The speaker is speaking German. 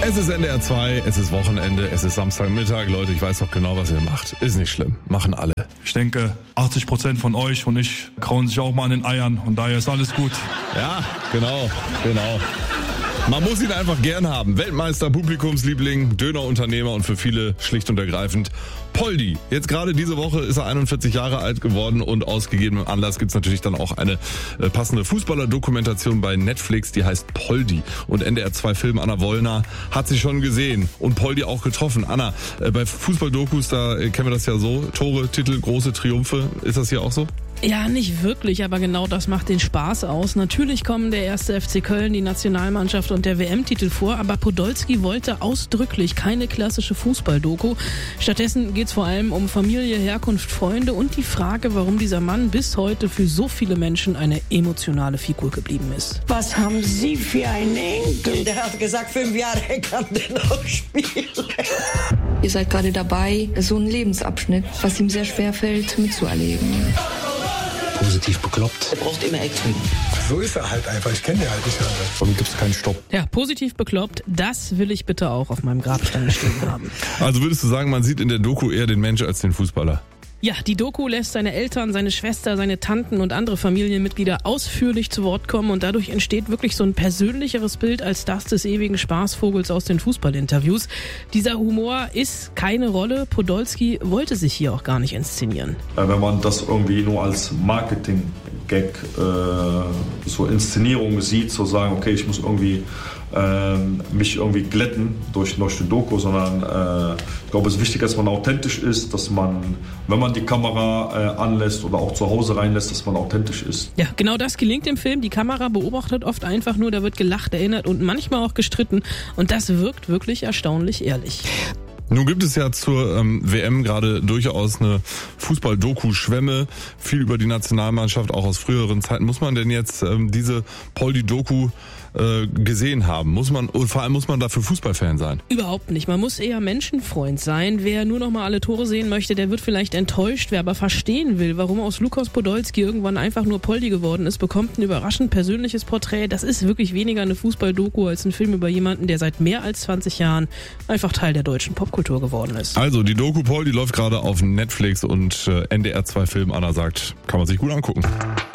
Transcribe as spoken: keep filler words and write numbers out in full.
Es ist N D R zwei, es ist Wochenende, es ist Samstagmittag. Leute, ich weiß doch genau, was ihr macht. Ist nicht schlimm. Machen alle. Ich denke, achtzig Prozent von euch und ich kauen sich auch mal an den Eiern. Und daher ist alles gut. Ja, genau, genau. Man muss ihn einfach gern haben. Weltmeister, Publikumsliebling, Dönerunternehmer und für viele schlicht und ergreifend Poldi. Jetzt gerade diese Woche ist er einundvierzig Jahre alt geworden und aus gegebenem Anlass gibt's natürlich dann auch eine äh, passende Fußballer-Dokumentation bei Netflix, die heißt Poldi. Und N D R zwei Film Anna Wollner hat sie schon gesehen und Poldi auch getroffen. Anna, äh, bei Fußball-Dokus, da äh, kennen wir das ja so, Tore, Titel, große Triumphe. Ist das hier auch so? Ja, nicht wirklich, aber genau das macht den Spaß aus. Natürlich kommen der erste F C Köln, die Nationalmannschaft und der W M-Titel vor, aber Podolski wollte ausdrücklich keine klassische Fußball-Doku. Stattdessen geht's vor allem um Familie, Herkunft, Freunde und die Frage, warum dieser Mann bis heute für so viele Menschen eine emotionale Figur geblieben ist. Was haben Sie für einen Enkel? Der hat gesagt, fünf Jahre kann der noch spielen. Ihr seid gerade dabei, so einen Lebensabschnitt, was ihm sehr schwer fällt, mitzuerleben. Positiv bekloppt. Er braucht immer Action. So ist er halt einfach. Ich kenne den halt nicht anders. Von mir gibt es keinen Stopp. Ja, positiv bekloppt, das will ich bitte auch auf meinem Grabstein stehen haben. Also würdest du sagen, man sieht in der Doku eher den Mensch als den Fußballer? Ja, die Doku lässt seine Eltern, seine Schwester, seine Tanten und andere Familienmitglieder ausführlich zu Wort kommen und dadurch entsteht wirklich so ein persönlicheres Bild als das des ewigen Spaßvogels aus den Fußballinterviews. Dieser Humor ist keine Rolle. Podolski wollte sich hier auch gar nicht inszenieren. Wenn man das irgendwie nur als Marketing-Gag, äh, so Inszenierung sieht, so sagen, okay, ich muss irgendwie äh, mich irgendwie glätten durch, durch die Doku, sondern äh, ich glaube, es ist wichtig, dass man authentisch ist, dass man, wenn man die Kamera äh, anlässt oder auch zu Hause reinlässt, dass man authentisch ist. Ja, genau das gelingt im Film. Die Kamera beobachtet oft einfach nur, da wird gelacht, erinnert und manchmal auch gestritten und das wirkt wirklich erstaunlich ehrlich. Nun gibt es ja zur ähm, W M gerade durchaus eine Fußball-Doku-Schwemme, viel über die Nationalmannschaft, auch aus früheren Zeiten. Muss man denn jetzt ähm, diese Poldi-Doku äh, gesehen haben? Muss man, und vor allem muss man dafür Fußballfan sein? Überhaupt nicht. Man muss eher Menschenfreund sein. Wer nur noch mal alle Tore sehen möchte, der wird vielleicht enttäuscht. Wer aber verstehen will, warum aus Lukas Podolski irgendwann einfach nur Poldi geworden ist, bekommt ein überraschend persönliches Porträt. Das ist wirklich weniger eine Fußball-Doku als ein Film über jemanden, der seit mehr als zwanzig Jahren einfach Teil der deutschen Popkultur geworden ist. Also die Doku Poldi läuft gerade auf Netflix und äh, N D R zwei Film, Anna sagt, kann man sich gut angucken.